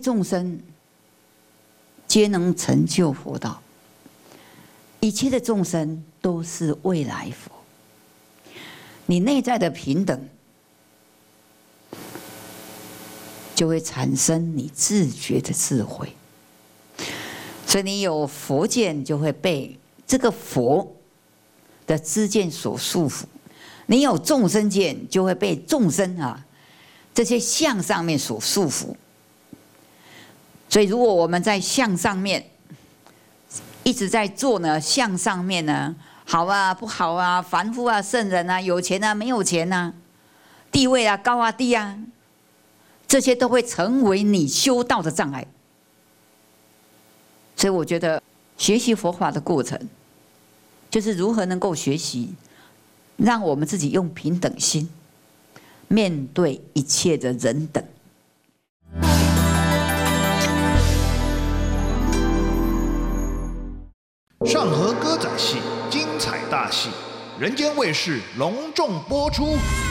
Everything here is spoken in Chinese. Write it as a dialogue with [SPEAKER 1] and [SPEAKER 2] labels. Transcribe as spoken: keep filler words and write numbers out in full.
[SPEAKER 1] 众生皆能成就佛道，一切的众生都是未来佛。你内在的平等，就会产生你自觉的智慧。所以你有佛见，就会被这个佛的知见所束缚；你有众生见，就会被众生啊这些相上面所束缚。所以，如果我们在相上面一直在做呢，相上面呢，好啊，不好啊，凡夫啊，圣人啊，有钱啊，没有钱啊，地位啊，高啊，低啊，这些都会成为你修道的障碍。所以，我觉得学习佛法的过程，就是如何能够学习，让我们自己用平等心面对一切的人等。
[SPEAKER 2] 上河歌仔戏精彩大戏，人间卫视隆重播出。